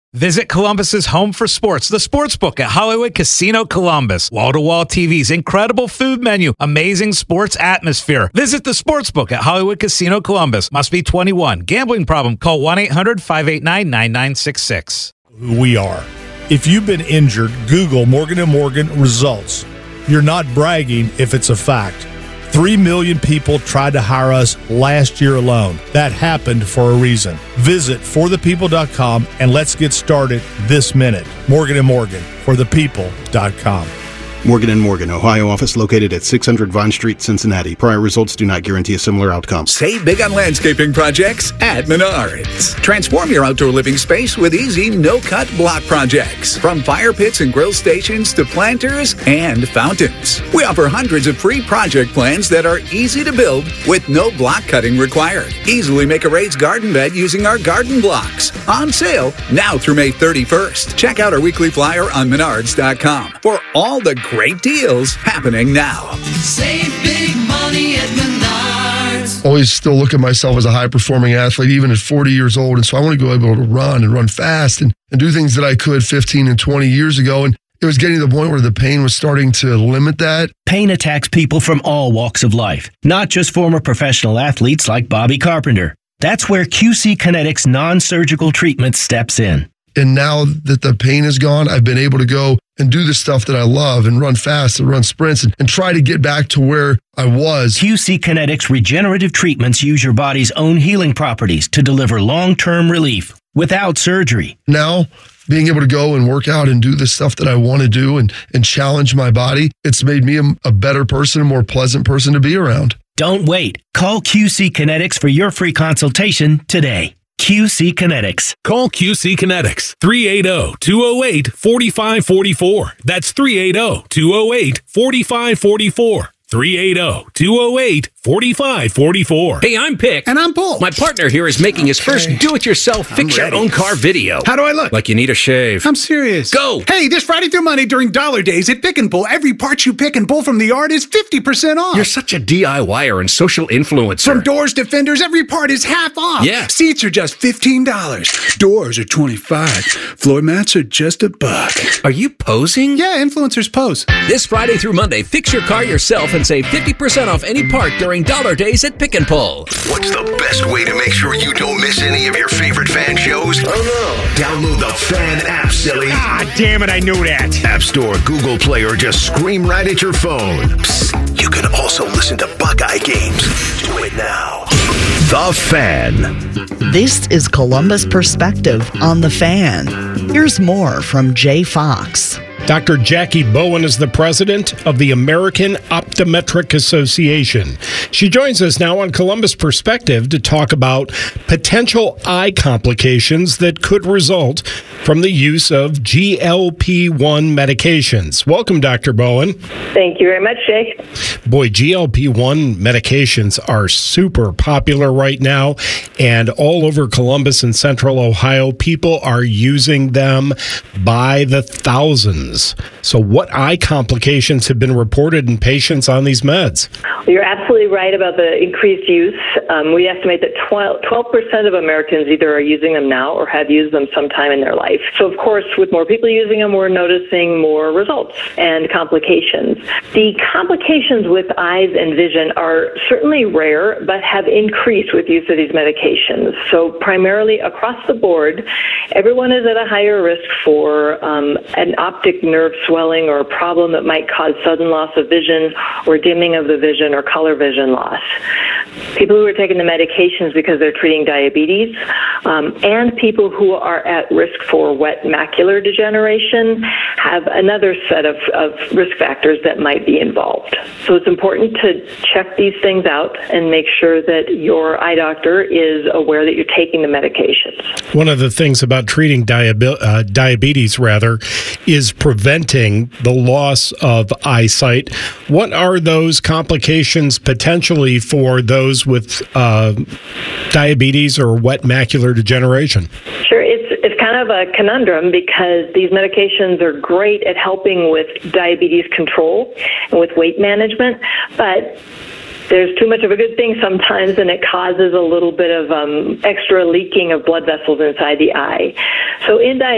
Visit Columbus's home for sports, the Sportsbook at Hollywood Casino Columbus. Wall-to-wall TVs, incredible food menu, amazing sports atmosphere. Visit the Sportsbook at Hollywood Casino Columbus. Must be 21. Gambling problem? Call 1-800-589-9966. Who we are. If you've been injured, Google Morgan & Morgan results. You're not bragging if it's a fact. 3 million people tried to hire us last year alone. That happened for a reason. Visit forthepeople.com and let's get started this minute. Morgan & Morgan, forthepeople.com. Morgan & Morgan, Ohio office located at 600 Vine Street, Cincinnati. Prior results do not guarantee a similar outcome. Save big on landscaping projects at Menards. Transform your outdoor living space with easy, no-cut block projects. From fire pits and grill stations to planters and fountains. We offer hundreds of free project plans that are easy to build with no block cutting required. Easily make a raised garden bed using our garden blocks. On sale now through May 31st. Check out our weekly flyer on Menards.com for all the great deals happening now. Save big money at Menards. Always still look at myself as a high-performing athlete, even at 40 years old. And so I want to go able to run and run fast and do things that I could 15 and 20 years ago. And it was getting to the point where the pain was starting to limit that. Pain attacks people from all walks of life, not just former professional athletes like Bobby Carpenter. That's where QC Kinetics non-surgical treatment steps in. And now that the pain is gone, I've been able to go and do the stuff that I love and run fast and run sprints and try to get back to where I was. QC Kinetics regenerative treatments use your body's own healing properties to deliver long-term relief without surgery. Now, being able to go and work out and do the stuff that I want to do and challenge my body, it's made me a better person, a more pleasant person to be around. Don't wait. Call QC Kinetics for your free consultation today. QC Kinetics. Call QC Kinetics, 380-208-4544. That's 380-208-4544. 380-208-4544. Hey, I'm Pick. And I'm Paul. My partner here is making his first do-it-yourself fix-your-own-car video. How do I look? Like you need a shave. I'm serious. Go! Hey, this Friday through Monday during Dollar Days at Pick and Pull, every part you pick and pull from the yard is 50% off. You're such a DIYer and social influencer. From doors to fenders, every part is half off. Yeah. Seats are just $15. Doors are $25. Floor mats are just $1. Are you posing? Yeah, influencers pose. This Friday through Monday, fix your car yourself and save 50% off any part during Dollar Days at Pick and Pull. What's the best way to make sure you don't miss any of your favorite fan shows? Oh no. Download the Fan app, silly. Ah, damn it, I knew that. App Store, Google Play, or just scream right at your phone. Psst, you can also listen to Buckeye games. Do it now. The Fan. This is Columbus Perspective on The Fan. Here's more from Jay Fox. Dr. Jackie Bowen is the president of the American Optometric Association. She joins us now on Columbus Perspective to talk about potential eye complications that could result from the use of GLP-1 medications. Welcome, Dr. Bowen. Thank you very much, Jay. Boy, GLP-1 medications are super popular right now, and all over Columbus and Central Ohio, people are using them by the thousands. So what eye complications have been reported in patients on these meds? You're absolutely right about the increased use. We estimate that 12% of Americans either are using them now or have used them sometime in their life. So, of course, with more people using them, we're noticing more results and complications. The complications with eyes and vision are certainly rare, but have increased with use of these medications. So primarily across the board, everyone is at a higher risk for an optic nerve swelling or a problem that might cause sudden loss of vision or dimming of the vision or color vision loss. People who are taking the medications because they're treating diabetes, and people who are at risk for wet macular degeneration have another set of risk factors that might be involved. So it's important to check these things out and make sure that your eye doctor is aware that you're taking the medications. One of the things about treating diabetes is preventing the loss of eyesight. What are those complications potentially for those with diabetes or wet macular degeneration? Sure, it's kind of a conundrum because these medications are great at helping with diabetes control and with weight management, but there's too much of a good thing sometimes, and it causes a little bit of extra leaking of blood vessels inside the eye. So in